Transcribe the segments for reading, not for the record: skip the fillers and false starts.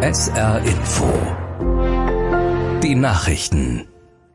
SR Info. Die Nachrichten.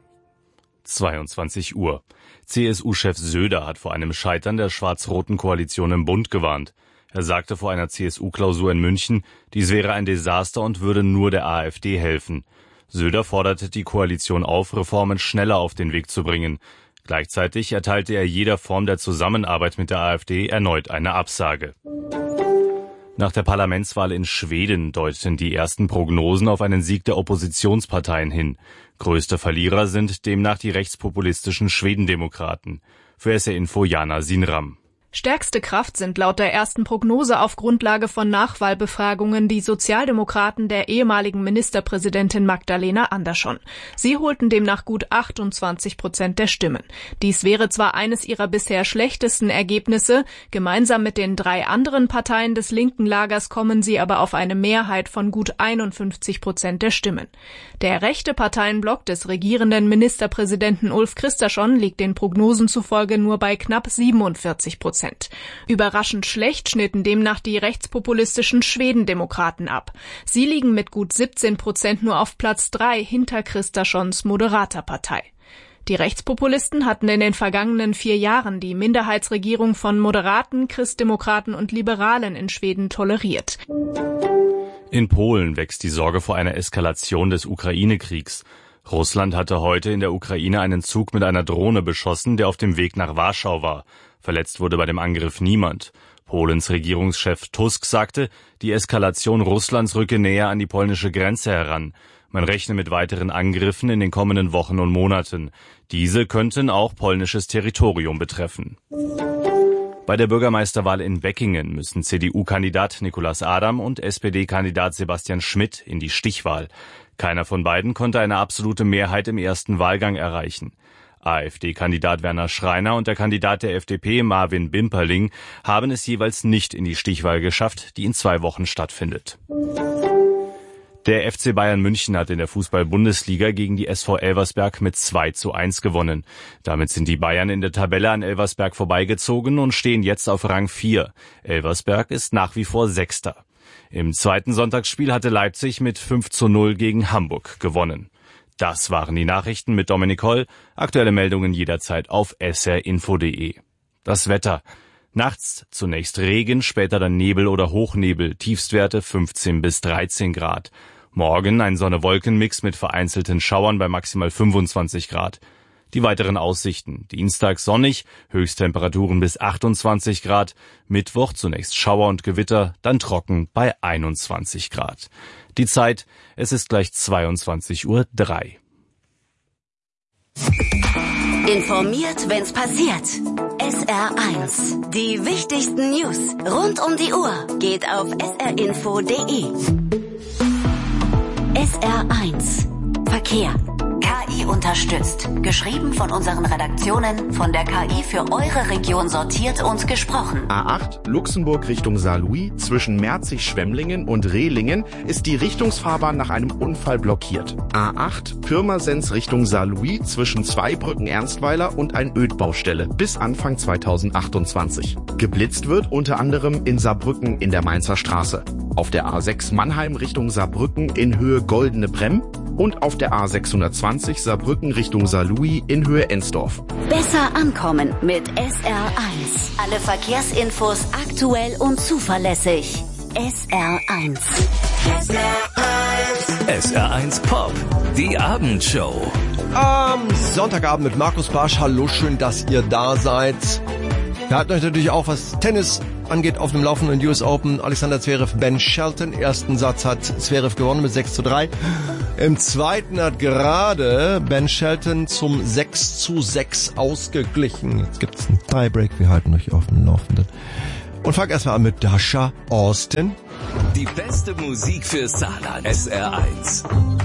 22 Uhr. CSU-Chef Söder hat vor einem Scheitern der schwarz-roten Koalition im Bund gewarnt. Er sagte vor einer CSU-Klausur in München, dies wäre ein Desaster und würde nur der AfD helfen. Söder forderte die Koalition auf, Reformen schneller auf den Weg zu bringen. Gleichzeitig erteilte er jeder Form der Zusammenarbeit mit der AfD erneut eine Absage. Nach der Parlamentswahl in Schweden deuten die ersten Prognosen auf einen Sieg der Oppositionsparteien hin. Größte Verlierer sind demnach die rechtspopulistischen Schwedendemokraten. Für SR Info Jana Sinram. Stärkste Kraft sind laut der ersten Prognose auf Grundlage von Nachwahlbefragungen die Sozialdemokraten der ehemaligen Ministerpräsidentin Magdalena Andersson. Sie holten demnach gut 28% der Stimmen. Dies wäre zwar eines ihrer bisher schlechtesten Ergebnisse, gemeinsam mit den 3 anderen Parteien des linken Lagers kommen sie aber auf eine Mehrheit von gut 51% der Stimmen. Der rechte Parteienblock des regierenden Ministerpräsidenten Ulf Kristersson liegt den Prognosen zufolge nur bei knapp 47%. Überraschend schlecht schnitten demnach die rechtspopulistischen Schwedendemokraten ab. Sie liegen mit gut 17% nur auf Platz 3 hinter Kristerssons Moderaterpartei. Die Rechtspopulisten hatten in den vergangenen 4 Jahren die Minderheitsregierung von Moderaten, Christdemokraten und Liberalen in Schweden toleriert. In Polen wächst die Sorge vor einer Eskalation des Ukraine-Kriegs. Russland hatte heute in der Ukraine einen Zug mit einer Drohne beschossen, der auf dem Weg nach Warschau war. Verletzt wurde bei dem Angriff niemand. Polens Regierungschef Tusk sagte, die Eskalation Russlands rücke näher an die polnische Grenze heran. Man rechne mit weiteren Angriffen in den kommenden Wochen und Monaten. Diese könnten auch polnisches Territorium betreffen. Bei der Bürgermeisterwahl in Weckingen müssen CDU-Kandidat Nicolas Adam und SPD-Kandidat Sebastian Schmidt in die Stichwahl. Keiner von beiden konnte eine absolute Mehrheit im ersten Wahlgang erreichen. AfD-Kandidat Werner Schreiner und der Kandidat der FDP Marvin Bimperling haben es jeweils nicht in die Stichwahl geschafft, die in 2 Wochen stattfindet. Der FC Bayern München hat in der Fußball-Bundesliga gegen die SV Elversberg mit 2:1 gewonnen. Damit sind die Bayern in der Tabelle an Elversberg vorbeigezogen und stehen jetzt auf Rang 4. Elversberg ist nach wie vor Sechster. Im zweiten Sonntagsspiel hatte Leipzig mit 5:0 gegen Hamburg gewonnen. Das waren die Nachrichten mit Dominik Holl. Aktuelle Meldungen jederzeit auf srinfo.de. Das Wetter. Nachts zunächst Regen, später dann Nebel oder Hochnebel, Tiefstwerte 15 bis 13 Grad. Morgen ein Sonne-Wolken-Mix mit vereinzelten Schauern bei maximal 25 Grad. Die weiteren Aussichten. Dienstag sonnig, Höchsttemperaturen bis 28 Grad. Mittwoch zunächst Schauer und Gewitter, dann trocken bei 21 Grad. Die Zeit, es ist gleich 22:03 Uhr. Informiert, wenn's passiert. SR1. Die wichtigsten News rund um die Uhr geht auf srinfo.de. SR1. Verkehr. KI unterstützt. Geschrieben von unseren Redaktionen, von der KI für eure Region sortiert und gesprochen. A8 Luxemburg Richtung Saarlouis zwischen Merzig-Schwemmlingen und Rehlingen ist die Richtungsfahrbahn nach einem Unfall blockiert. A8 Pirmasens Richtung Saarlouis zwischen Zweibrücken Ernstweiler und ein Ödbaustelle bis Anfang 2028. Geblitzt wird unter anderem in Saarbrücken in der Mainzer Straße. Auf der A6 Mannheim Richtung Saarbrücken in Höhe Goldene Bremm und auf der A620 Saarbrücken Richtung Saarlouis in Höhe Ensdorf. Besser ankommen mit SR1. Alle Verkehrsinfos aktuell und zuverlässig. SR1. SR1 Pop, die Abendshow. Am Sonntagabend mit Markus Barsch. Hallo, schön, dass ihr da seid. Wir hatten euch natürlich auch, was Tennis angeht, auf dem laufenden US Open. Alexander Zverev, Ben Shelton. Ersten Satz hat Zverev gewonnen mit 6:3. Im zweiten hat gerade Ben Shelton zum 6:6 ausgeglichen. Jetzt gibt es einen Tiebreak. Wir halten euch auf dem Laufenden. Und fang erstmal an mit Dasha Austin. Die beste Musik für Saarland. SR1.